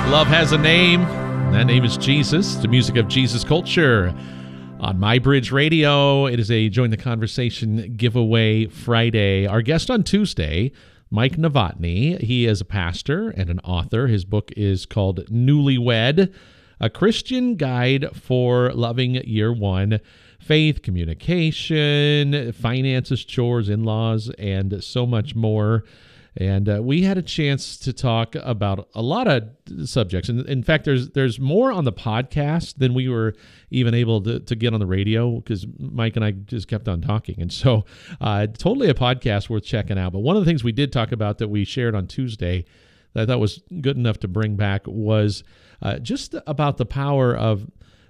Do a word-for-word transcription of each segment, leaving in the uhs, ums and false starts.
Love has a name. That name is Jesus. The music of Jesus Culture on MyBridge Radio. It is a Join the Conversation giveaway Friday. Our guest on Tuesday, Mike Novotny. He is a pastor and an author. His book is called Newlywed, a Christian guide for loving year one. Faith, communication, finances, chores, in-laws, and so much more. And uh, we had a chance to talk about a lot of subjects. And in fact, there's there's more on the podcast than we were even able to, to get on the radio, because Mike and I just kept on talking. And so uh, totally a podcast worth checking out. But one of the things we did talk about that we shared on Tuesday that I thought was good enough to bring back was uh, just about the power of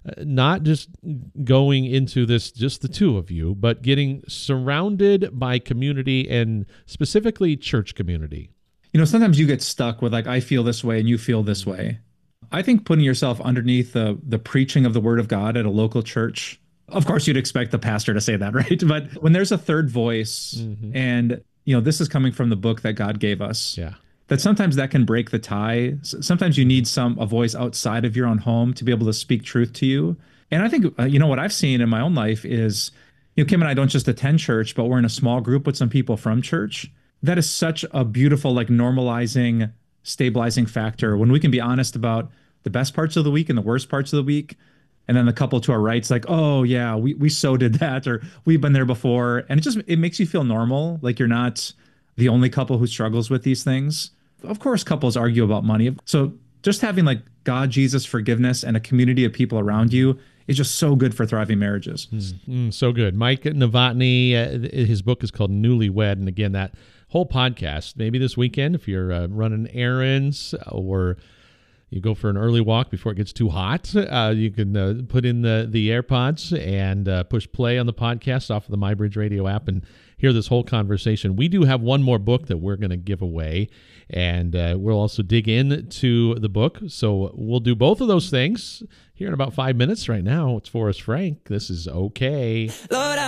not just going into this, just the two of you, but getting surrounded by community and specifically church community. You know, sometimes you get stuck with like, I feel this way and you feel this way. I think putting yourself underneath the the preaching of the word of God at a local church, of course, you'd expect the pastor to say that, right? But when there's a third voice mm-hmm. and, you know, this is coming from the book that God gave us. Yeah. That sometimes that can break the tie. Sometimes you need some a voice outside of your own home to be able to speak truth to you. And I think, uh, you know, what I've seen in my own life is, you know, Kim and I don't just attend church, but we're in a small group with some people from church. That is such a beautiful, like normalizing, stabilizing factor when we can be honest about the best parts of the week and the worst parts of the week. And then the couple to our right's like, oh yeah, we, we so did that, or we've been there before. And it just, it makes you feel normal. Like you're not the only couple who struggles with these things. Of course, couples argue about money. So just having like God, Jesus, forgiveness, and a community of people around you is just so good for thriving marriages. Mm, mm, so good. Mike Novotny, uh, his book is called Newlywed. And again, that whole podcast, maybe this weekend, if you're uh, running errands or you go for an early walk before it gets too hot, uh, you can uh, put in the, the AirPods and uh, push play on the podcast off of the MyBridge Radio app and hear this whole conversation. We do have one more book that we're going to give away, and uh, we'll also dig into the book. So we'll do both of those things here in about five minutes. Right now, it's Forrest Frank. This is Okay. Lord,